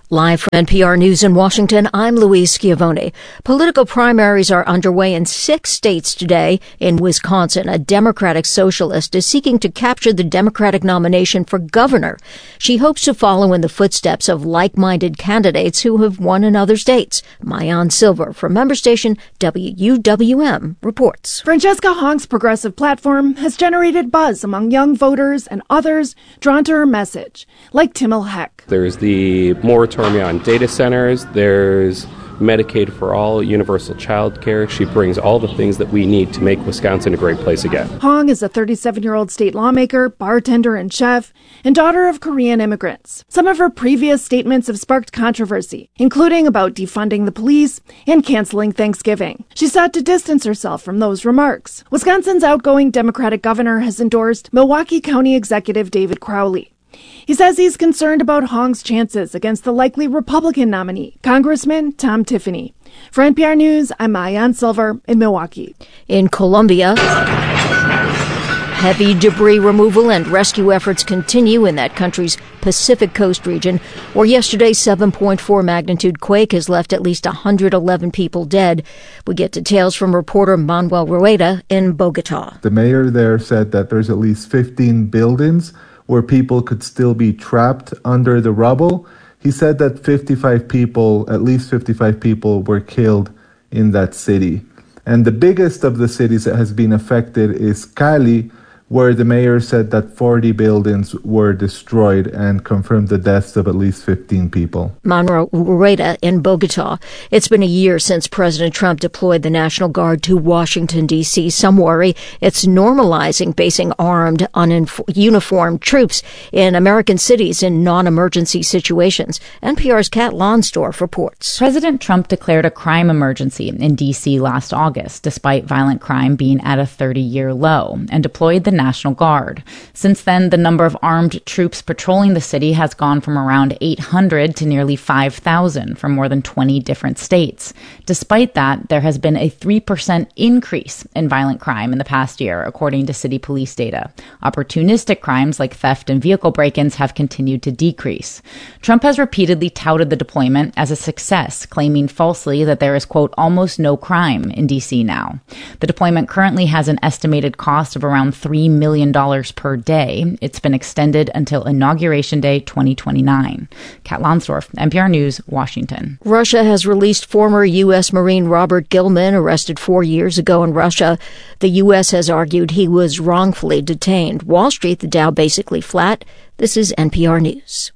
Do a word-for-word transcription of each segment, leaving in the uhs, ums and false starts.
Live from N P R News in Washington, I'm Louise Schiavone. Political primaries are underway in six states today. In Wisconsin, a Democratic socialist is seeking to capture the Democratic nomination for governor. She hopes to follow in the footsteps of like-minded candidates who have won in other states. Maayan Silver from member station W U W M reports. Francesca Hong's progressive platform has generated buzz among young voters and others drawn to her message, like Timil Heck. There's the moratorium on data centers, there's Medicaid for all, universal child care. She brings all the things that we need to make Wisconsin a great place again. Hong is a thirty-seven-year-old state lawmaker, bartender, and chef, and daughter of Korean immigrants. Some of her previous statements have sparked controversy, including about defunding the police and canceling Thanksgiving. She sought to distance herself from those remarks. Wisconsin's outgoing Democratic governor has endorsed Milwaukee County Executive David Crowley. He says he's concerned about Hong's chances against the likely Republican nominee, Congressman Tom Tiffany. For N P R News, I'm Maayan Silver in Milwaukee. In Colombia, heavy debris removal and rescue efforts continue in that country's Pacific Coast region, where yesterday's seven point four magnitude quake has left at least one hundred eleven people dead. We get details from reporter Manuel Rueda in Bogota. The mayor there said that there's at least fifteen buildings where people could still be trapped under the rubble. He said that fifty-five people, at least fifty-five people, were killed in that city. And the biggest of the cities that has been affected is Cali, where the mayor said that forty buildings were destroyed and confirmed the deaths of at least fifteen people. Manuel Rueda in Bogota. It's been a year since President Trump deployed the National Guard to Washington, D C Some worry it's normalizing basing armed, uniformed troops in American cities in non-emergency situations. N P R's Kat Lonsdorf reports. President Trump declared a crime emergency in D C last August, despite violent crime being at a thirty-year low, and deployed the National Guard. Since then, the number of armed troops patrolling the city has gone from around eight hundred to nearly five thousand from more than twenty different states. Despite that, there has been a three percent increase in violent crime in the past year, according to city police data. Opportunistic crimes like theft and vehicle break-ins have continued to decrease. Trump has repeatedly touted the deployment as a success, claiming falsely that there is, quote, almost no crime in D C now. The deployment currently has an estimated cost of around three million dollars per day. It's been extended until Inauguration Day twenty twenty-nine. Kat Lonsdorf, N P R News, Washington. Russia has released former U S Marine Robert Gilman, arrested four years ago in Russia. The U S has argued he was wrongfully detained. Wall Street, the Dow basically flat. This is N P R News.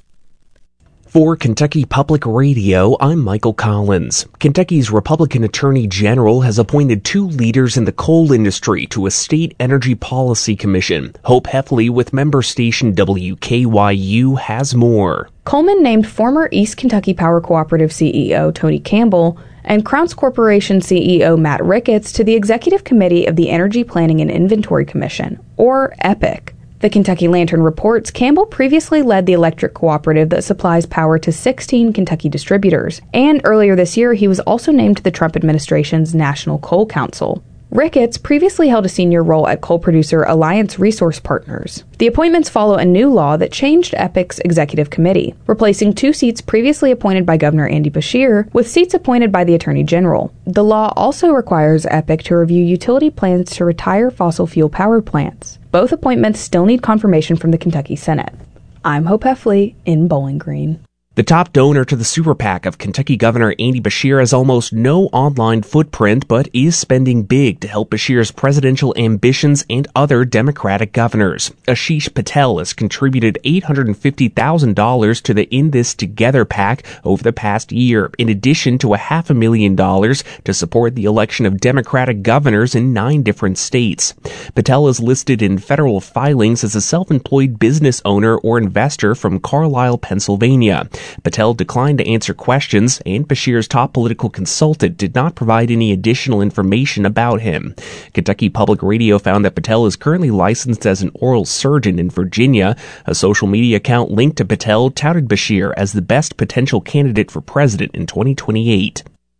For Kentucky Public Radio, I'm Michael Collins. Kentucky's Republican Attorney General has appointed two leaders in the coal industry to a state energy policy commission. Hope Heffley with member station W K Y U has more. Coleman named former East Kentucky Power Cooperative C E O Tony Campbell and Crounce Corporation C E O Matt Ricketts to the Executive Committee of the Energy Planning and Inventory Commission, or EPIC. The Kentucky Lantern reports Campbell previously led the electric cooperative that supplies power to sixteen Kentucky distributors, and earlier this year he was also named to the Trump administration's National Coal Council. Ricketts previously held a senior role at coal producer Alliance Resource Partners. The appointments follow a new law that changed EPIC's executive committee, replacing two seats previously appointed by Governor Andy Beshear with seats appointed by the Attorney General. The law also requires EPIC to review utility plans to retire fossil fuel power plants. Both appointments still need confirmation from the Kentucky Senate. I'm Hope Heffley in Bowling Green. The top donor to the super PAC of Kentucky Governor Andy Beshear has almost no online footprint, but is spending big to help Beshear's presidential ambitions and other Democratic governors. Ashish Patel has contributed eight hundred fifty thousand dollars to the In This Together PAC over the past year, in addition to a half a million dollars to support the election of Democratic governors in nine different states. Patel is listed in federal filings as a self-employed business owner or investor from Carlisle, Pennsylvania. Patel declined to answer questions, and Beshear's top political consultant did not provide any additional information about him. Kentucky Public Radio found that Patel is currently licensed as an oral surgeon in Virginia. A social media account linked to Patel touted Beshear as the best potential candidate for president in twenty twenty-eight.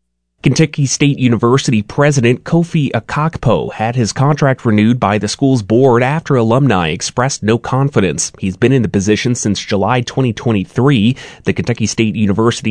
Kentucky State University President Kofi Akakpo had his contract renewed by the school's board after alumni expressed no confidence. He's been in the position since July twenty twenty-three. The Kentucky State University